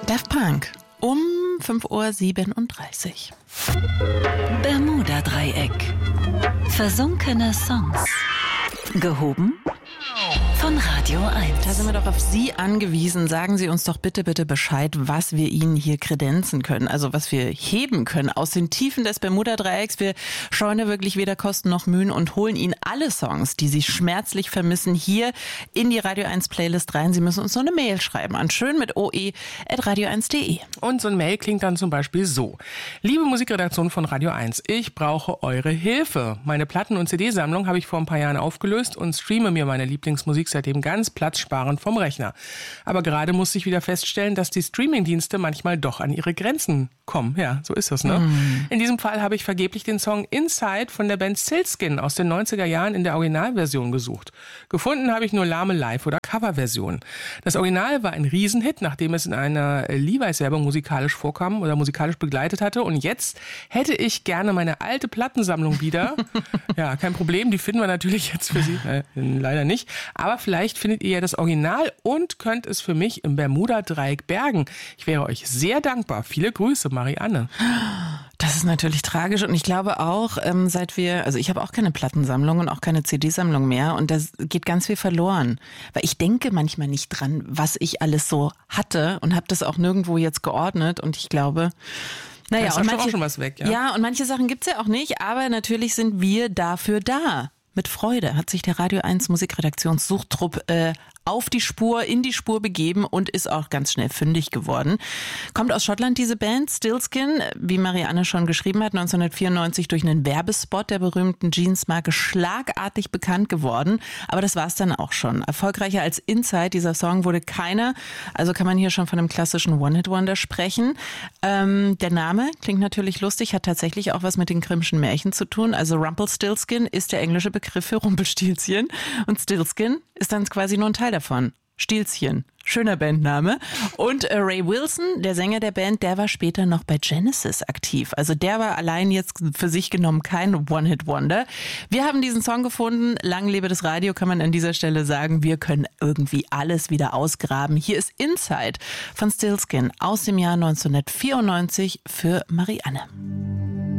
Daft Punk um 5:37 Uhr. Bermuda-Dreieck. Versunkene Songs. Gehoben von Radio 1. Da sind wir doch auf Sie angewiesen. Sagen Sie uns doch bitte Bescheid, was wir Ihnen hier kredenzen können. Also was wir heben können aus den Tiefen des Bermuda-Dreiecks. Wir scheuen ja wirklich weder Kosten noch Mühen und holen Ihnen alle Songs, die Sie schmerzlich vermissen, hier in die Radio 1 Playlist rein. Sie müssen uns so eine Mail schreiben an schön mit oe@radio1.de. Und so ein Mail klingt dann zum Beispiel so. Liebe Musikredaktion von Radio 1, ich brauche eure Hilfe. Meine Platten- und CD-Sammlung habe ich vor ein paar Jahren aufgelöst und streame mir meine Lieblingsmusik seitdem ganz platzsparend vom Rechner. Aber gerade musste ich wieder feststellen, dass die Streamingdienste manchmal doch an ihre Grenzen kommen. Ja, so ist das, ne? In diesem Fall habe ich vergeblich den Song Inside von der Band Silkskin aus den 90er Jahren in der Originalversion gesucht. Gefunden habe ich nur lahme Live- oder Coverversion. Das Original war ein Riesenhit, nachdem es in einer Levi's-Werbung musikalisch vorkam oder musikalisch begleitet hatte. Und jetzt hätte ich gerne meine alte Plattensammlung wieder. Ja, kein Problem, die finden wir natürlich jetzt für Sie. Leider nicht. Aber vielleicht findet ihr ja das Original und könnt es für mich im Bermuda-Dreieck bergen. Ich wäre euch sehr dankbar. Viele Grüße, Marianne. Das ist natürlich tragisch und ich glaube auch, also ich habe auch keine Plattensammlung und auch keine CD-Sammlung mehr und da geht ganz viel verloren. Weil ich denke manchmal nicht dran, was ich alles so hatte und habe das auch nirgendwo jetzt geordnet und ich glaube... Naja, und manche, auch schon was weg, ja. Ja, und manche Sachen gibt's ja auch nicht, aber natürlich sind wir dafür da. Mit Freude hat sich der Radio 1 Musikredaktionssuchtrupp auf die Spur, in die Spur begeben und ist auch ganz schnell fündig geworden. Kommt aus Schottland diese Band, Silkskin, wie Marianne schon geschrieben hat, 1994 durch einen Werbespot der berühmten Jeansmarke schlagartig bekannt geworden. Aber das war's dann auch schon. Erfolgreicher als Inside, dieser Song, wurde keiner. Also kann man hier schon von einem klassischen One-Hit-Wonder sprechen. Der Name klingt natürlich lustig, hat tatsächlich auch was mit den Grimmschen Märchen zu tun. Also Rumpelstiltskin ist der englische Begriff für Rumpelstilzchen und Silkskin ist dann quasi nur ein Teil davon. Stilzchen. Schöner Bandname. Und Ray Wilson, der Sänger der Band, der war später noch bei Genesis aktiv. Also der war allein jetzt für sich genommen kein One-Hit-Wonder. Wir haben diesen Song gefunden. Lang lebe das Radio, kann man an dieser Stelle sagen. Wir können irgendwie alles wieder ausgraben. Hier ist Inside von Silkskin aus dem Jahr 1994 für Marianne.